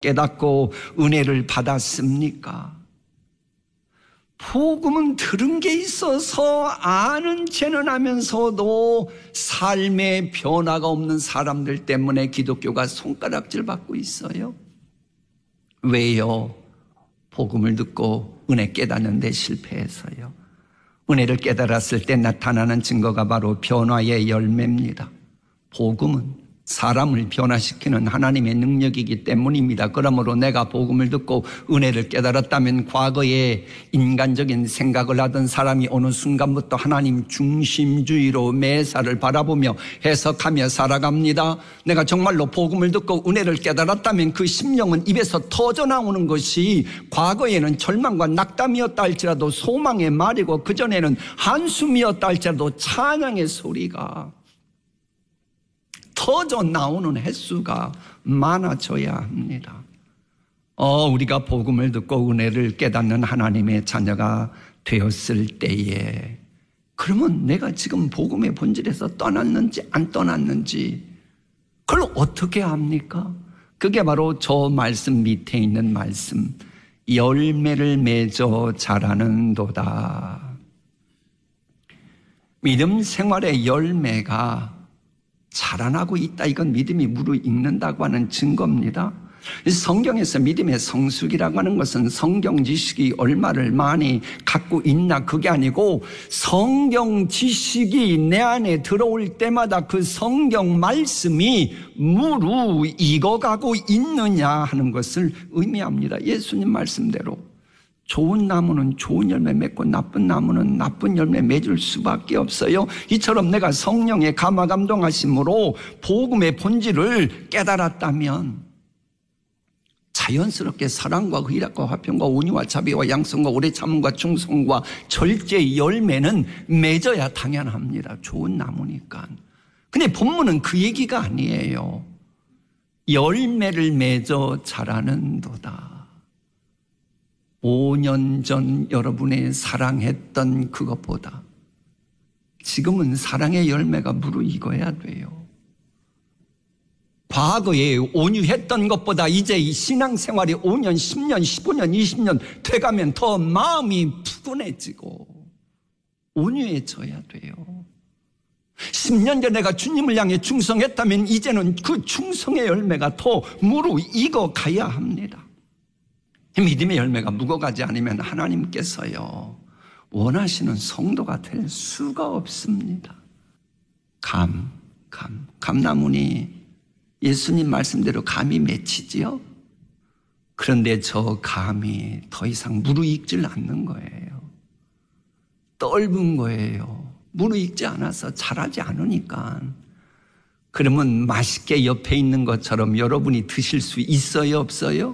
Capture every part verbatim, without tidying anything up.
깨닫고 은혜를 받았습니까? 복음은 들은 게 있어서 아는 채는 하면서도 삶의 변화가 없는 사람들 때문에 기독교가 손가락질 받고 있어요. 왜요? 복음을 듣고 은혜 깨닫는 데 실패해서요. 은혜를 깨달았을 때 나타나는 증거가 바로 변화의 열매입니다. 복음은 사람을 변화시키는 하나님의 능력이기 때문입니다. 그러므로 내가 복음을 듣고 은혜를 깨달았다면 과거에 인간적인 생각을 하던 사람이 어느 순간부터 하나님 중심주의로 매사를 바라보며 해석하며 살아갑니다. 내가 정말로 복음을 듣고 은혜를 깨달았다면 그 심령은 입에서 터져나오는 것이 과거에는 절망과 낙담이었다 할지라도 소망의 말이고 그전에는 한숨이었다 할지라도 찬양의 소리가 터져 나오는 횟수가 많아져야 합니다. 어, 우리가 복음을 듣고 은혜를 깨닫는 하나님의 자녀가 되었을 때에 그러면 내가 지금 복음의 본질에서 떠났는지 안 떠났는지 그걸 어떻게 압니까? 그게 바로 저 말씀 밑에 있는 말씀, 열매를 맺어 자라는도다. 믿음 생활의 열매가 자라나고 있다. 이건 믿음이 무르익는다고 하는 증거입니다. 성경에서 믿음의 성숙이라고 하는 것은 성경 지식이 얼마를 많이 갖고 있나 그게 아니고 성경 지식이 내 안에 들어올 때마다 그 성경 말씀이 무르익어가고 있느냐 하는 것을 의미합니다. 예수님 말씀대로 좋은 나무는 좋은 열매 맺고 나쁜 나무는 나쁜 열매 맺을 수밖에 없어요. 이처럼 내가 성령의 감화 감동하심으로 복음의 본질을 깨달았다면 자연스럽게 사랑과 의락과 화평과 온유와 자비와 양성과 오래 참음과 충성과 절제의 열매는 맺어야 당연합니다. 좋은 나무니까. 근데 본문은 그 얘기가 아니에요. 열매를 맺어 자라는도다. 오 년 전 여러분의 사랑했던 그것보다 지금은 사랑의 열매가 무르익어야 돼요. 과거에 온유했던 것보다 이제 이 신앙생활이 오 년, 십 년, 십오 년, 이십 년 돼가면 더 마음이 푸근해지고 온유해져야 돼요. 십 년 전에 내가 주님을 향해 충성했다면 이제는 그 충성의 열매가 더 무르익어 가야 합니다. 믿음의 열매가 묵어가지 않으면 하나님께서요 원하시는 성도가 될 수가 없습니다. 감, 감, 감나무니 예수님 말씀대로 감이 맺히지요? 그런데 저 감이 더 이상 무르익질 않는 거예요. 떫은 거예요. 무르익지 않아서 자라지 않으니까. 그러면 맛있게 옆에 있는 것처럼 여러분이 드실 수 있어요, 없어요?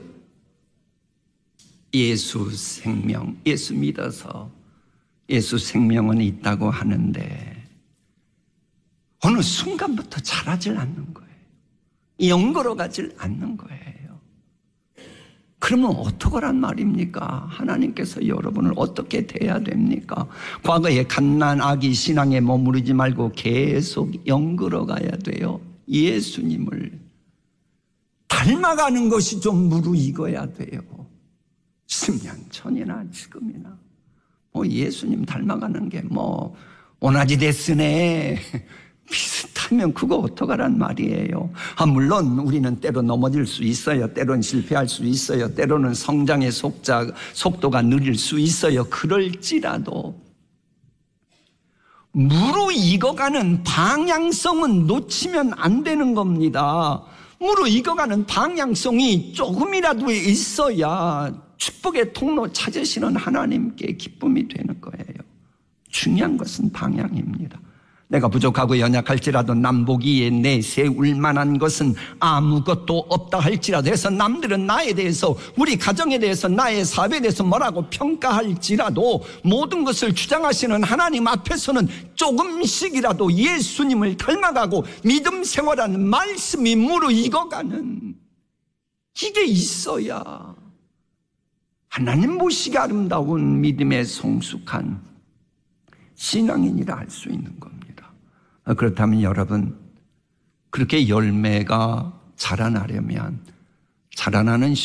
예수 생명, 예수 믿어서 예수 생명은 있다고 하는데 어느 순간부터 자라질 않는 거예요. 영걸어 가질 않는 거예요. 그러면 어떡하란 말입니까? 하나님께서 여러분을 어떻게 대해야 됩니까? 과거에 갓난 아기 신앙에 머무르지 말고 계속 영걸어 가야 돼요. 예수님을 닮아가는 것이 좀 무르익어야 돼요. 십 년 전이나 지금이나 뭐 예수님 닮아가는 게 뭐 오나지 데스네 비슷하면 그거 어떡하란 말이에요. 아, 물론 우리는 때로 넘어질 수 있어요. 때로는 실패할 수 있어요. 때로는 성장의 속자, 속도가 느릴 수 있어요. 그럴지라도 무르익어가는 방향성은 놓치면 안 되는 겁니다. 무르익어가는 방향성이 조금이라도 있어야 축복의 통로 찾으시는 하나님께 기쁨이 되는 거예요. 중요한 것은 방향입니다. 내가 부족하고 연약할지라도 남보기에 내세울 만한 것은 아무것도 없다 할지라도 해서 남들은 나에 대해서 우리 가정에 대해서 나의 사업에 대해서 뭐라고 평가할지라도 모든 것을 주장하시는 하나님 앞에서는 조금씩이라도 예수님을 닮아가고 믿음 생활하는 말씀이 무르익어가는 이게 있어야 하나님 보시기 아름다운 믿음의 성숙한 신앙인이라 할 수 있는 겁니다. 그렇다면 여러분, 그렇게 열매가 자라나려면 자라나는